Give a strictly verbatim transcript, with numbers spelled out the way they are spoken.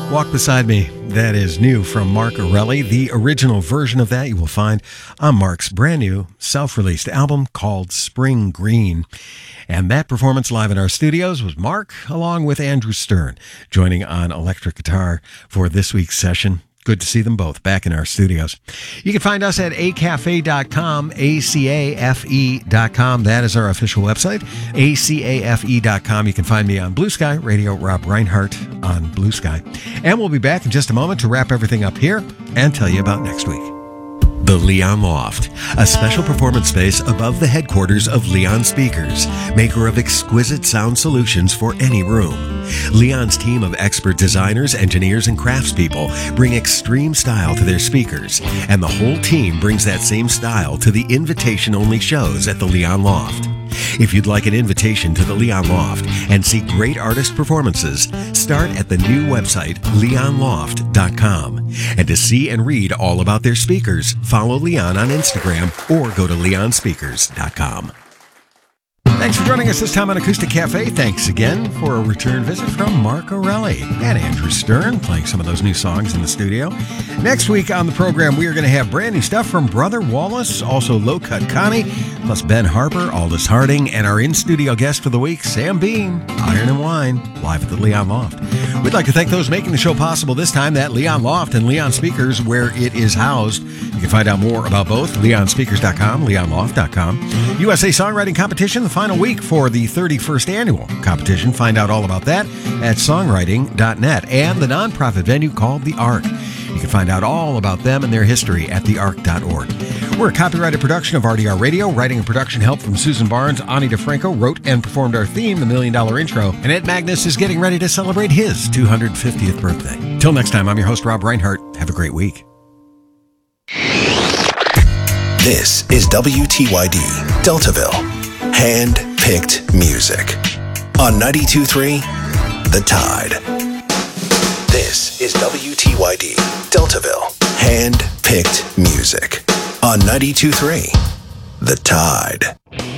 Walk Beside Me. That is new from Mark Orelli. The original version of that you will find on Mark's brand new self-released album called Spring Green. And that performance live in our studios was Mark along with Andrew Stern joining on electric guitar for this week's session. Good to see them both back in our studios. You can find us at a cafe dot com, A C A F E dot com. That is our official website, A C A F E dot com. You can find me on Blue Sky Radio, Rob Reinhardt on Blue Sky. And we'll be back in just a moment to wrap everything up here and tell you about next week. The Leon Loft, a special performance space above the headquarters of Leon Speakers, maker of exquisite sound solutions for any room. Leon's team of expert designers, engineers, and craftspeople bring extreme style to their speakers, and the whole team brings that same style to the invitation-only shows at the Leon Loft. If you'd like an invitation to the Leon Loft and see great artist performances, start at the new website, leon loft dot com. And to see and read all about their speakers, follow Leon on Instagram or go to leon speakers dot com. Thanks for joining us this time on Acoustic Cafe. Thanks again for a return visit from Mark Orelli and Andrew Stern, playing some of those new songs in the studio. Next week on the program, we are going to have brand new stuff from Brother Wallace, also Low Cut Connie, plus Ben Harper, Aldous Harding, and our in-studio guest for the week, Sam Bean, Iron and Wine, live at the Leon Loft. We'd like to thank those making the show possible this time, that Leon Loft and Leon Speakers, where it is housed. You can find out more about both, leon speakers dot com, leon loft dot com. U S A Songwriting Competition, the final week for the thirty-first annual competition. Find out all about that at songwriting dot net, and the nonprofit venue called The Ark. You can find out all about them and their history at the ark dot org. We're a copyrighted production of R D R Radio. Writing and production help from Susan Barnes. Ani DeFranco wrote and performed our theme, the Million Dollar Intro. And Ed Magnus is getting ready to celebrate his two hundred fiftieth birthday. Till next time, I'm your host, Rob Reinhardt. Have a great week. This is W T Y D, Deltaville. Hand-picked music. On ninety-two point three, The Tide. This is W T Y D, Deltaville. Hand-picked music. On ninety-two point three, The Tide.